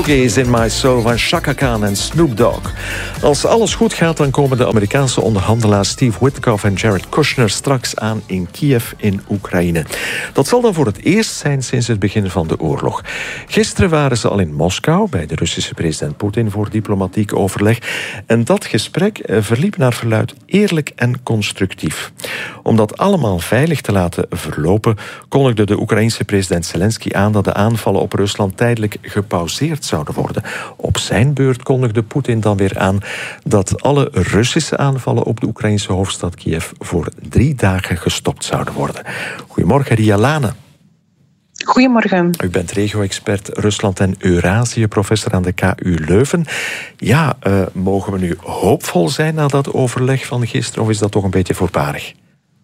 Boogie is in My Soul van Chaka Khan en Snoop Dogg. Als alles goed gaat, dan komen de Amerikaanse onderhandelaars Steve Witkoff en Jared Kushner straks aan in Kiev in Oekraïne. Dat zal dan voor het eerst zijn sinds het begin van de oorlog. Gisteren waren ze al in Moskou bij de Russische president Poetin voor diplomatiek overleg. En dat gesprek verliep naar verluidt eerlijk en constructief. Om dat allemaal veilig te laten verlopen, kondigde de Oekraïense president Zelensky aan dat de aanvallen op Rusland tijdelijk gepauzeerd zouden worden. Op zijn beurt kondigde Poetin dan weer aan dat alle Russische aanvallen op de Oekraïnse hoofdstad Kiev voor 3 dagen gestopt zouden worden. Goedemorgen, Ria Lane. Goedemorgen. U bent regio-expert Rusland en Eurazië, professor aan de KU Leuven. Ja, mogen we nu hoopvol zijn na dat overleg van gisteren, of is dat toch een beetje voorbarig?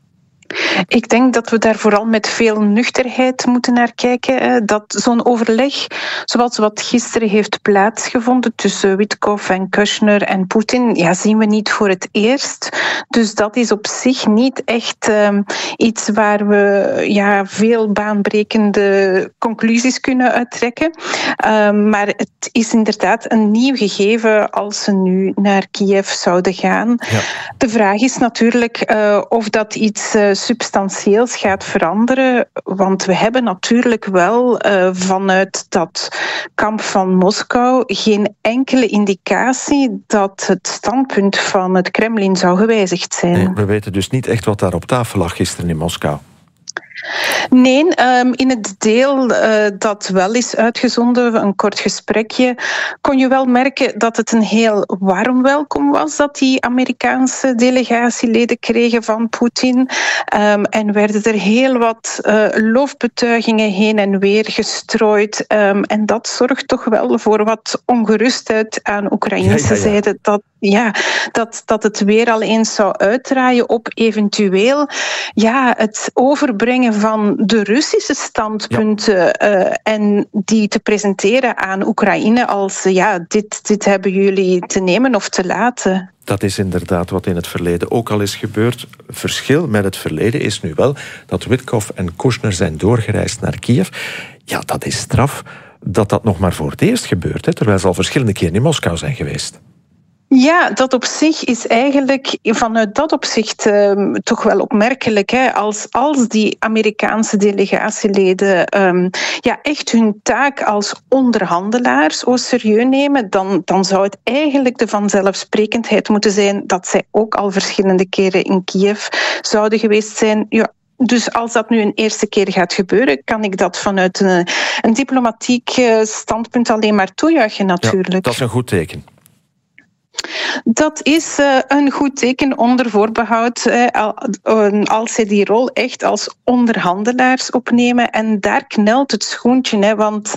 Ik denk dat we daar vooral met veel nuchterheid moeten naar kijken. Dat zo'n overleg, zoals wat gisteren heeft plaatsgevonden tussen Witkoff en Kushner en Poetin, zien we niet voor het eerst. Dus dat is op zich niet echt iets waar we veel baanbrekende conclusies kunnen uittrekken. Maar het is inderdaad een nieuw gegeven als ze nu naar Kiev zouden gaan. Ja. De vraag is natuurlijk of dat iets substantieels gaat veranderen, want we hebben natuurlijk wel vanuit dat kamp van Moskou geen enkele indicatie dat het standpunt van het Kremlin zou gewijzigd zijn. Nee, we weten dus niet echt wat daar op tafel lag gisteren in Moskou. Nee, in het deel dat wel is uitgezonden, een kort gesprekje, kon je wel merken dat het een heel warm welkom was dat die Amerikaanse delegatieleden kregen van Poetin. En werden er heel wat lofbetuigingen heen en weer gestrooid. En dat zorgt toch wel voor wat ongerustheid aan Oekraïnse zijde. Dat het weer al eens zou uitdraaien op eventueel het overbrengen van de Russische standpunten en die te presenteren aan Oekraïne als dit hebben jullie te nemen of te laten. Dat is inderdaad wat in het verleden ook al is gebeurd. Verschil met het verleden is nu wel dat Witkoff en Kushner zijn doorgereisd naar Kiev. Ja, dat is straf dat dat nog maar voor het eerst gebeurt, hè, terwijl ze al verschillende keren in Moskou zijn geweest. Ja, dat op zich is eigenlijk vanuit dat opzicht toch wel opmerkelijk. Hè? Als die Amerikaanse delegatieleden echt hun taak als onderhandelaars serieus nemen, dan zou het eigenlijk de vanzelfsprekendheid moeten zijn dat zij ook al verschillende keren in Kiev zouden geweest zijn. Ja. Dus als dat nu een eerste keer gaat gebeuren, kan ik dat vanuit een diplomatiek standpunt alleen maar toejuichen natuurlijk. Ja, dat is een goed teken. Dat is een goed teken onder voorbehoud als zij die rol echt als onderhandelaars opnemen. En daar knelt het schoentje. Hè, want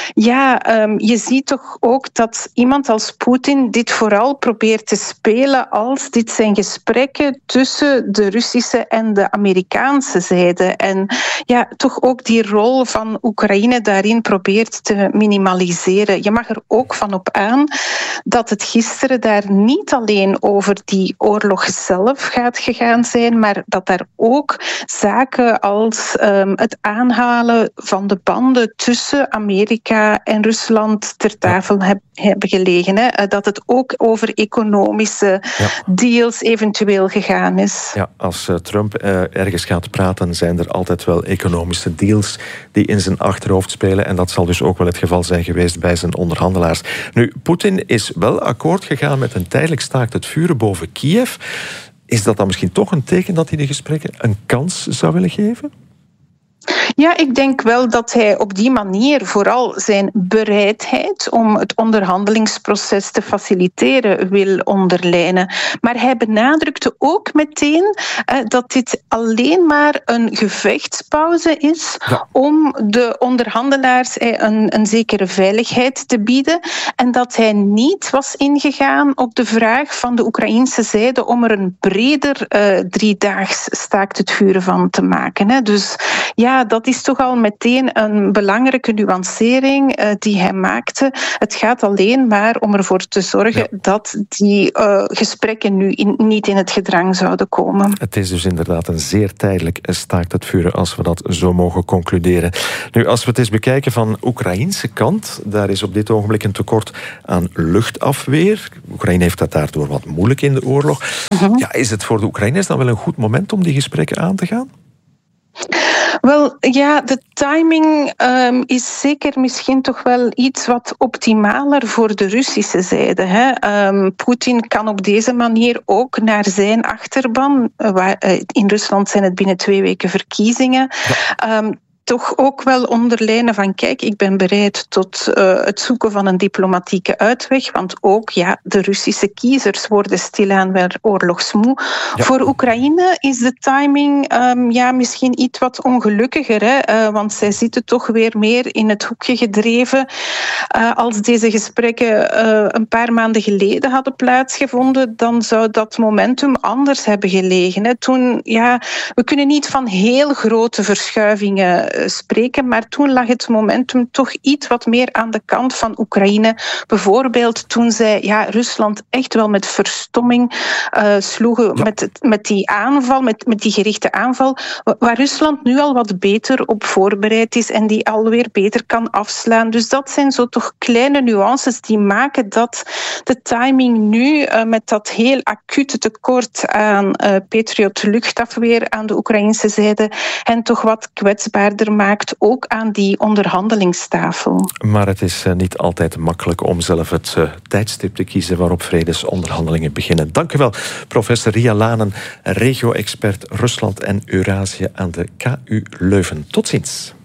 je ziet toch ook dat iemand als Poetin dit vooral probeert te spelen als dit zijn gesprekken tussen de Russische en de Amerikaanse zijde. En toch ook die rol van Oekraïne daarin probeert te minimaliseren. Je mag er ook van op aan dat het gisteren daar niet alleen over die oorlog zelf gaat gegaan zijn, maar dat daar ook zaken als het aanhalen van de banden tussen Amerika en Rusland ter tafel hebben gelegen. Hè? Dat het ook over economische deals eventueel gegaan is. Ja, als Trump ergens gaat praten, zijn er altijd wel economische deals die in zijn achterhoofd spelen. En dat zal dus ook wel het geval zijn geweest bij zijn onderhandelaars. Nu, Poetin is wel akkoord gegaan met een tijdelijk staakt het vuren boven Kiev. Is dat dan misschien toch een teken dat hij de gesprekken een kans zou willen geven? Ja, ik denk wel dat hij op die manier vooral zijn bereidheid om het onderhandelingsproces te faciliteren wil onderlijnen. Maar hij benadrukte ook meteen dat dit alleen maar een gevechtspauze is om de onderhandelaars een zekere veiligheid te bieden en dat hij niet was ingegaan op de vraag van de Oekraïnse zijde om er een breder 3-daags staakt het vuren van te maken. Hè. Dus dat dat is toch al meteen een belangrijke nuancering die hij maakte. Het gaat alleen maar om ervoor te zorgen dat die gesprekken nu niet in het gedrang zouden komen. Het is dus inderdaad een zeer tijdelijk staakt het vuren, als we dat zo mogen concluderen. Nu, als we het eens bekijken van Oekraïnse kant, daar is op dit ogenblik een tekort aan luchtafweer. Oekraïne heeft dat daardoor wat moeilijk in de oorlog. Ja, is het voor de Oekraïners dan wel een goed moment om die gesprekken aan te gaan? Wel, ja, de timing is zeker misschien toch wel iets wat optimaler voor de Russische zijde. Hè. Poetin kan op deze manier ook naar zijn achterban, in Rusland zijn het binnen 2 weken verkiezingen, toch ook wel onderlijnen van kijk, ik ben bereid tot het zoeken van een diplomatieke uitweg, want ook de Russische kiezers worden stilaan wel oorlogsmoe. Ja. Voor Oekraïne is de timing misschien iets wat ongelukkiger, hè, want zij zitten toch weer meer in het hoekje gedreven. Als deze gesprekken een paar maanden geleden hadden plaatsgevonden, dan zou dat momentum anders hebben gelegen. Hè. Toen, we kunnen niet van heel grote verschuivingen spreken, maar toen lag het momentum toch iets wat meer aan de kant van Oekraïne. Bijvoorbeeld toen zij Rusland echt wel met verstomming sloegen met die aanval, met die gerichte aanval, waar Rusland nu al wat beter op voorbereid is en die alweer beter kan afslaan. Dus dat zijn zo toch kleine nuances die maken dat de timing nu met dat heel acute tekort aan Patriot luchtafweer aan de Oekraïnse zijde hen toch wat kwetsbaarder maakt, ook aan die onderhandelingstafel. Maar het is niet altijd makkelijk om zelf het tijdstip te kiezen waarop vredesonderhandelingen beginnen. Dank u wel, professor Ria Lanen, regio-expert Rusland en Eurazië aan de KU Leuven. Tot ziens.